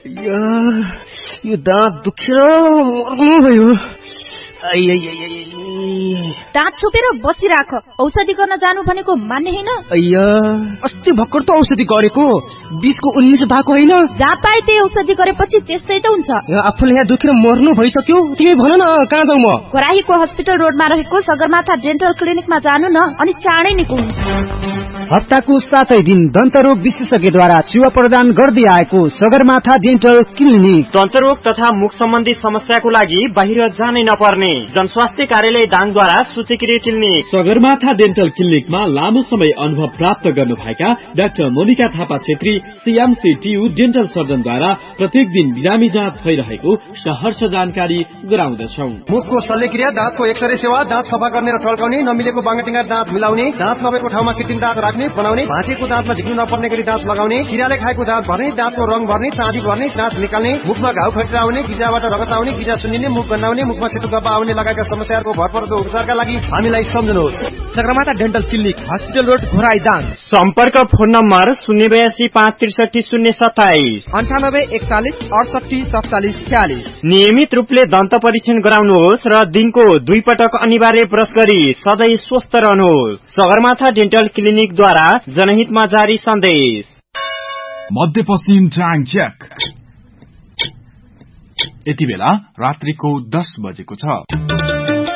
यो दाँत दुखेर मर्नु भयो। दाँत छोपेर बसिराख, औषधि गर्न जानु भनेको मान्ने हैन। अस्ति भर्खर त औषधि गरेको, 20को 19 भएको होइन। जहाँ पाए त्यही औषधि गरेपछि त्यस्तै त हुन्छ। आफूले यहाँ दुखेर मर्नु भइसक्यो, तिमी भन न कहाँ जाऊ म? कोराहीको हस्पिटल रोडमा रहेको सगरमाथा डेन्टल क्लिनिकमा जानु न, अनि चाँडै निको हुन्छ। हप्ताको 7 दिन दन्तरोग विशेषज्ञद्वारा सेवा प्रदान गर्दै आएको सगरमाथा डेन्टल क्लिनिक। दन्तरोग तथा मुख सम्बन्धी समस्याको लागि बाहिर जानै नपर्ने जनस्वास्थ्य कार्यालय दाङद्वारा सूचीकृत क्लिनिक। सगरमाथा डेन्टल क्लिनिकमा लामो समय अनुभव प्राप्त गर्नुभएका doctor Monika Thapa Chhetri CMCTU dental सर्जनद्वारा प्रत्येक दिन बिरामी जाँच भइरहेको सहर्ष जानकारी गराउँदछौं। मुखको शल्यक्रिया, दाँतको एक्सरे सेवा, दाँत सफा गर्ने र टल्काउने, नमिलेको बाङ्गाटिङ्गा दाँत मिलाउने, दाँत नभएको ठाउँमा कृत्रिम दाँत राख्ने बनाउने, भाँचेको दाँतमा झिक्नु नपर्ने गरी दाँत लगाउने, किराले खाएको दाँत भर्ने, दाँतको रङ भर्ने, चाँदी भर्ने, दाँत निकाल्ने, मुखमा घाउ खटिरा आउने, गिजाबाट रगत आउने, गिजा सुन्निने, मुख गन्नाउने, मुखमा सेतो गब्बा आउने लगायतका समस्याहरूको भरपर्दो उपचारका लागि हामीलाई सम्झनुहोस्। Sagarmatha dental clinic, hospital road, Ghorahi, Dang. सम्पर्क फोन नम्बर 082 563 027 98 41 68 47 46। नियमित रूपले दन्त परीक्षण गराउनुहोस् र दिनको 2 पटक अनिवार्य ब्रश गरी सधैँ स्वस्थ रहनुहोस्। सगरमाथा डेन्टल क्लिनिकद्वारा जनहितमा जारी सन्देश। मध्यपश्चिम जाङ चेक। यति बेला रात्रिको 10 बजेको छ।